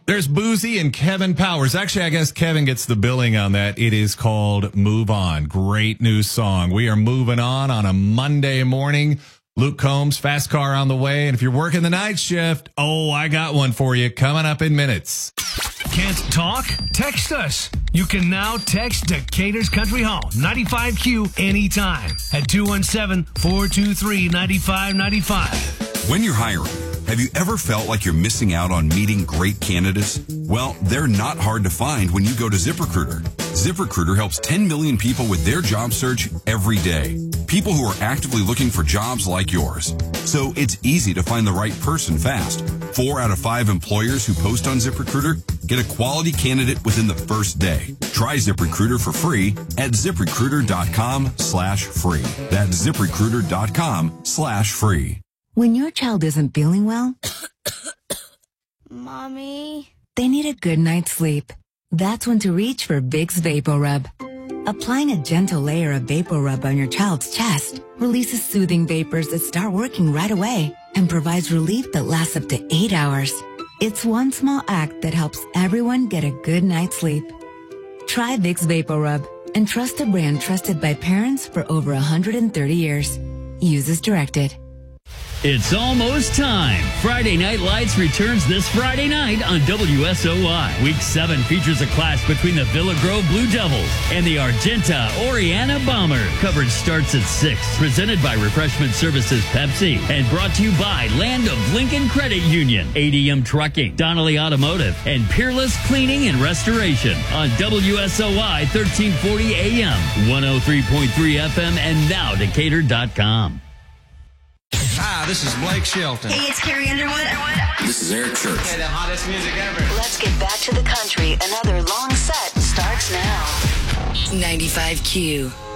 There's Boozy and Kevin Powers. Actually, I guess Kevin gets the billing on that. It is called Move On. Great new song. We are moving on a Monday morning. Luke Combs, Fast Car on the way. And if you're working the night shift, I got one for you coming up in minutes. Can't talk? Text us. You can now text Decatur's Country Hall, 95Q, anytime at 217-423-9595. When you're hiring, have you ever felt like you're missing out on meeting great candidates? Well, they're not hard to find when you go to ZipRecruiter. ZipRecruiter helps 10 million people with their job search every day. People who are actively looking for jobs like yours. So it's easy to find the right person fast. 4 out of 5 employers who post on ZipRecruiter get a quality candidate within the first day. Try ZipRecruiter for free at ZipRecruiter.com/free. That's ZipRecruiter.com/free. When your child isn't feeling well, Mommy, they need a good night's sleep. That's when to reach for Vicks VapoRub. Applying a gentle layer of VapoRub on your child's chest releases soothing vapors that start working right away and provides relief that lasts up to 8 hours. It's one small act that helps everyone get a good night's sleep. Try Vicks VapoRub and trust a brand trusted by parents for over 130 years. Use as directed. It's almost time. Friday Night Lights returns this Friday night on WSOY. Week 7 features a clash between the Villa Grove Blue Devils and the Argenta Oriana Bombers. Coverage starts at 6. Presented by Refreshment Services Pepsi and brought to you by Land of Lincoln Credit Union, ADM Trucking, Donnelly Automotive, and Peerless Cleaning and Restoration on WSOY 1340 AM, 103.3 FM, and now Decatur.com. Hi, this is Blake Shelton. Hey, it's Carrie Underwood. This is Eric Church. Hey, the hottest music ever. Let's get back to the country. Another long set starts now. 95Q.